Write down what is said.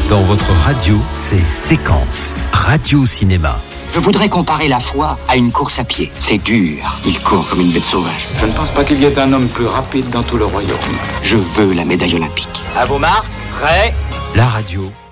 Dans votre radio, c'est Séquence. Radio Cinéma. Je voudrais comparer la foi à une course à pied. C'est dur. Il court comme une bête sauvage. Je ne pense pas qu'il y ait un homme plus rapide dans tout le royaume. Je veux la médaille olympique. À vos marques, prêts. La radio